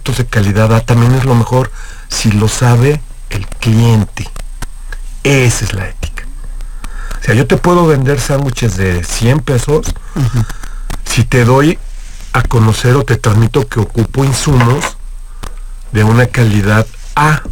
productos de calidad A también es lo mejor si lo sabe el cliente. Esa es la ética. O sea, yo te puedo vender sándwiches de 100 pesos si te doy a conocer o te transmito que ocupo insumos de una calidad A.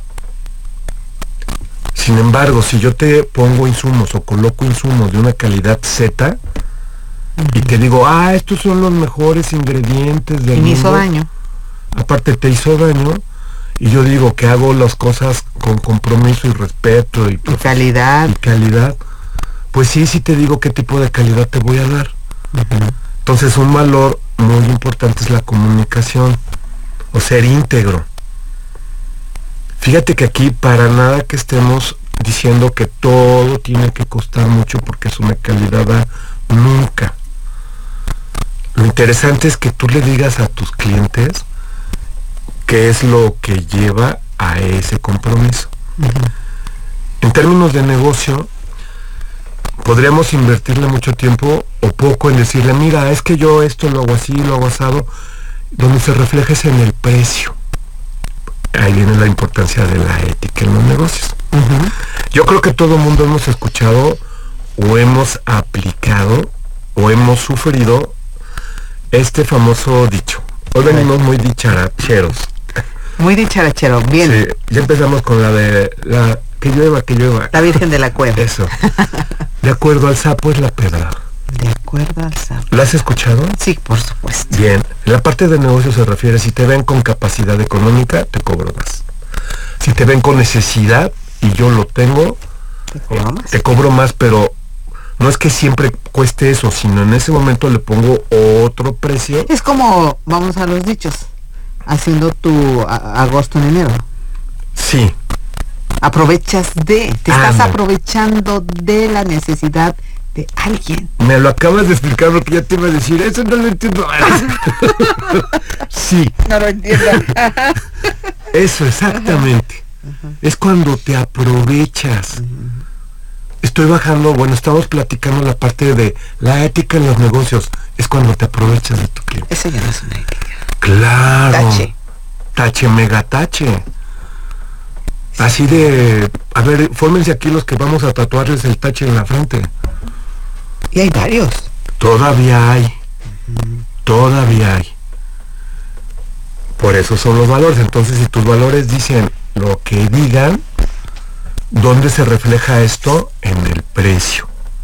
Sin embargo, si yo te pongo insumos o coloco insumos de una calidad Z y te digo, estos son los mejores ingredientes del mundo. Y me hizo daño. Aparte te hizo daño, y yo digo que hago las cosas con compromiso y respeto y calidad. Pues sí te digo qué tipo de calidad te voy a dar. Entonces un valor muy importante es la comunicación, o ser íntegro. Fíjate que aquí para nada que estemos diciendo que todo tiene que costar mucho porque es una calidad A, nunca. Lo interesante es que tú le digas a tus clientes qué es lo que lleva a ese compromiso. En términos de negocio, podríamos invertirle mucho tiempo o poco en decirle, mira, es que yo esto lo hago así, lo hago asado, donde se refleja es en el precio. Ahí viene la importancia de la ética en los negocios. Yo creo que todo el mundo hemos escuchado o hemos aplicado o hemos sufrido este famoso dicho. Hoy venimos muy dicharacheros. Muy dicharachero, bien. Sí, ya empezamos con la de la que llueva. La Virgen de la Cueva. Eso. De acuerdo al sapo es la pedra. De acuerdo al sapo. ¿La has escuchado? Sí, por supuesto. Bien, la parte de negocio se refiere, si te ven con capacidad económica, te cobro más. Si te ven con necesidad y yo lo tengo, te cobro más, pero no es que siempre cueste eso, sino en ese momento le pongo otro precio. Es como, vamos a los dichos, haciendo tu agosto en enero. Sí. Te estás aprovechando de la necesidad de alguien. Me lo acabas de explicar lo que ya te iba a decir, eso no lo entiendo. Sí. No lo entiendo. Eso, exactamente. Es cuando te aprovechas. Estoy bajando, estamos platicando la parte de la ética en los negocios. Es cuando te aprovechas de tu cliente. Eso ya no es una ética. Claro. Tache, mega tache. Así de, a ver, fórmense aquí los que vamos a tatuarles el tache en la frente. Y hay varios. Todavía hay. Por eso son los valores. Entonces, si tus valores dicen lo que digan, ¿dónde se refleja esto? En el precio.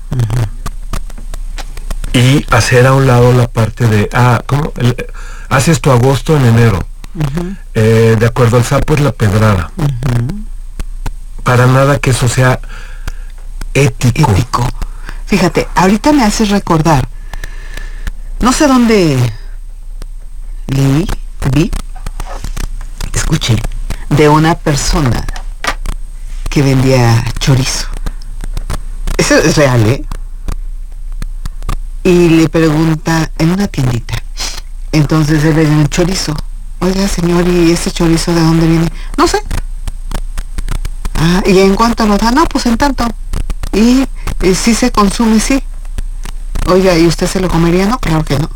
Y hacer a un lado la parte de, ¿cómo? Haces tu agosto en enero. De acuerdo al sapo es la pedrada. Para nada que eso sea ético. Fíjate, ahorita me haces recordar, no sé dónde escuché de una persona que vendía chorizo. Eso es real, ¿eh? Y le pregunta en una tiendita. Entonces él le dice un chorizo. Oiga, señor, ¿y ese chorizo de dónde viene? No sé. ¿Y en cuánto lo da? No, pues en tanto. Y si se consume, sí. Oiga, ¿y usted se lo comería? No, claro que no.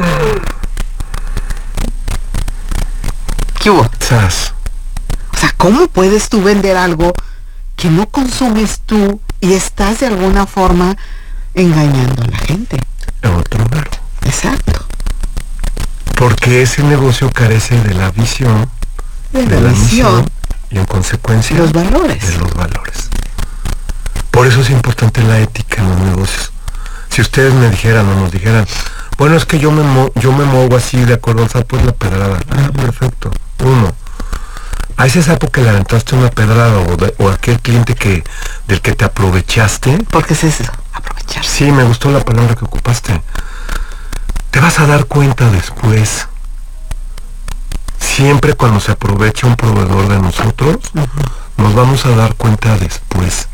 ¿Qué hubo? ¡Sas! O sea, ¿cómo puedes tú vender algo que no consumes tú y estás de alguna forma engañando a la gente? Otro verbo. Exacto. Porque ese negocio carece de la visión, de la misión y en consecuencia los valores. De los valores. Por eso es importante la ética en los negocios. Si ustedes me dijeran o nos dijeran, bueno, es que yo me muevo así de acuerdo al sapo es la pedrada. Perfecto. Uno, a ese sapo que le aventaste una pedrada o aquel cliente del que te aprovechaste. ¿Por qué es eso? Aprovecharse. Sí, me gustó la palabra que ocupaste. Te vas a dar cuenta después. Siempre cuando se aprovecha un proveedor de nosotros, nos vamos a dar cuenta después.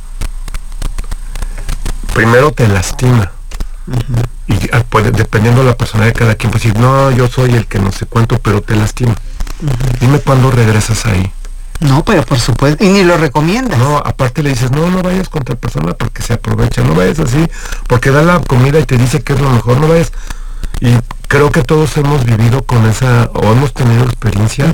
Primero te lastima. Y pues, dependiendo de la personalidad de cada quien, pues decir, no, yo soy el que no sé cuánto, pero te lastima. Dime cuándo regresas ahí. No, pero por supuesto, y ni lo recomiendas. No, aparte le dices, no vayas con tal persona porque se aprovecha, no vayas así, porque da la comida y te dice que es lo mejor, no vayas. Y creo que todos hemos vivido con esa, o hemos tenido experiencias